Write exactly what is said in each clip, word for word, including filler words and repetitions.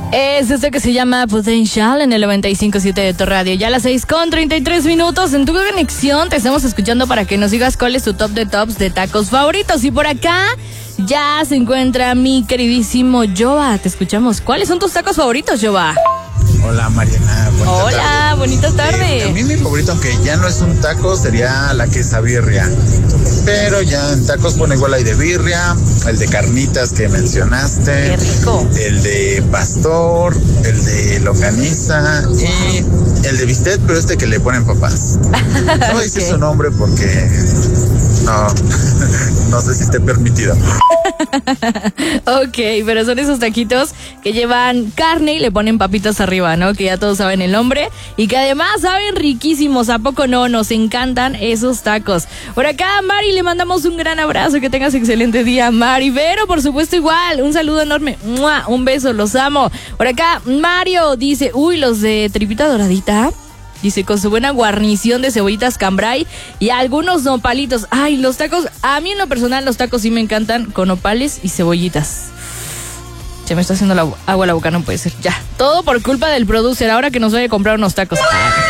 Es esto que se llama Potential en el noventa y cinco punto siete de tu radio. Ya a las seis con treinta y tres minutos en tu conexión te estamos escuchando para que nos digas cuál es tu top de tops de tacos favoritos. Y por acá ya se encuentra mi queridísimo Joa. Te escuchamos. ¿Cuáles son tus tacos favoritos, Joa? Hola, Mariana. Bonita Hola, tarde. bonita tarde. Eh, a mí mi favorito, aunque ya no es un taco, sería la quesabirria. Pero ya en tacos, bueno, igual hay de birria, el de carnitas que mencionaste. Qué rico. El de pastor, el de longaniza y el de bistec, pero este que le ponen papas. No voy a decir Ok. su nombre porque no, no sé si esté permitido. Ok, pero son esos taquitos que llevan carne y le ponen papitas arriba, ¿no? Que ya todos saben el nombre y que además saben riquísimos. ¿A poco no? Nos encantan esos tacos. Por acá, Mari, le mandamos un gran abrazo. Que tengas excelente día, Mari. Vero, por supuesto, igual. Un saludo enorme. ¡Mua! Un beso, los amo. Por acá, Mario dice, uy, los de tripita doradita. Dice, con su buena guarnición de cebollitas cambray y algunos nopalitos. Ay, los tacos, a mí en lo personal los tacos sí me encantan con nopales y cebollitas. Se me está haciendo la, agua a la boca, no puede ser. Ya, todo por culpa del producer, ahora que nos vaya a comprar unos tacos.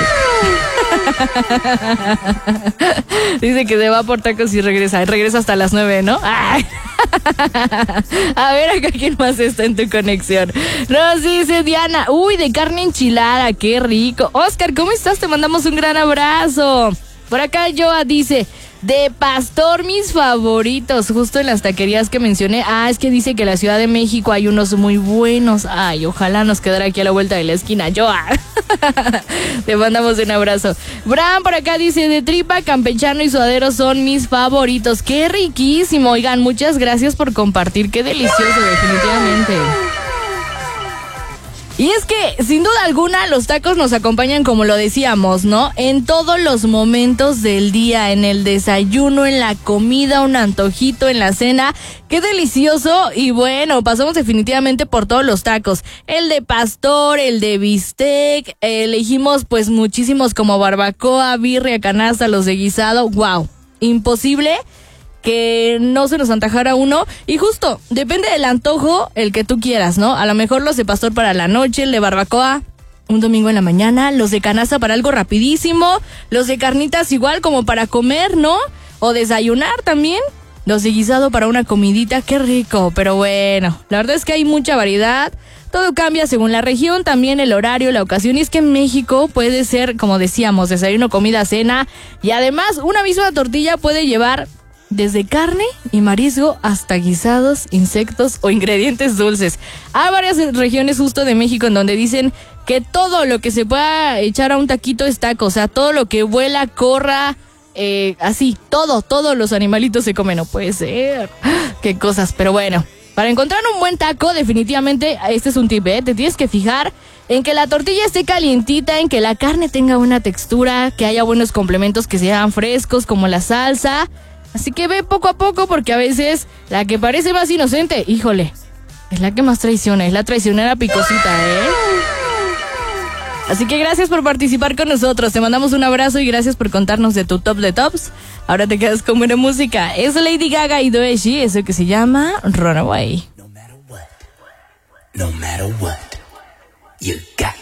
Dice que se va por tacos y regresa. Regresa hasta las nueve, ¿no? Ay. A ver acá quién más está en tu conexión. Nos dice Diana, uy, de carne enchilada, qué rico. Oscar, ¿cómo estás? Te mandamos un gran abrazo. Por acá Joa dice, de pastor mis favoritos, justo en las taquerías que mencioné. Ah, es que dice que en la Ciudad de México hay unos muy buenos. Ay, ojalá nos quedara aquí a la vuelta de la esquina, Joa. Te mandamos un abrazo. Bram por acá dice, de tripa, campechano y suadero son mis favoritos. Qué riquísimo. Oigan, muchas gracias por compartir. Qué delicioso, definitivamente. Y es que, sin duda alguna, los tacos nos acompañan, como lo decíamos, ¿no? En todos los momentos del día, en el desayuno, en la comida, un antojito, en la cena. ¡Qué delicioso! Y bueno, pasamos definitivamente por todos los tacos. El de pastor, el de bistec, eh, elegimos pues muchísimos como barbacoa, birria, canasta, los de guisado. ¡Wow! Imposible que no se nos antojara uno. Y justo, depende del antojo, el que tú quieras, ¿no? A lo mejor los de pastor para la noche, el de barbacoa un domingo en la mañana, los de canasta para algo rapidísimo, los de carnitas igual como para comer, ¿no? O desayunar también, los de guisado para una comidita, qué rico. Pero bueno, la verdad es que hay mucha variedad. Todo cambia según la región, también el horario, la ocasión. Y es que en México puede ser, como decíamos, desayuno, comida, cena. Y además, una misma tortilla puede llevar desde carne y marisco hasta guisados, insectos o ingredientes dulces. Hay varias regiones justo de México en donde dicen que todo lo que se pueda echar a un taquito es taco. O sea, todo lo que vuela, corra, eh, así, todo, todos los animalitos se comen. No puede ser. Qué cosas, pero bueno. Para encontrar un buen taco, definitivamente, este es un tip, ¿eh? Te tienes que fijar en que la tortilla esté calientita, en que la carne tenga buena textura, que haya buenos complementos que sean frescos, como la salsa. Así que ve poco a poco, porque a veces la que parece más inocente, híjole, es la que más traiciona, es la traicionera picosita, ¿eh? Así que gracias por participar con nosotros, te mandamos un abrazo y gracias por contarnos de tu top de tops. Ahora te quedas con buena música. Es Lady Gaga y Doeshi, eso que se llama Runaway. No matter what, no matter what, you got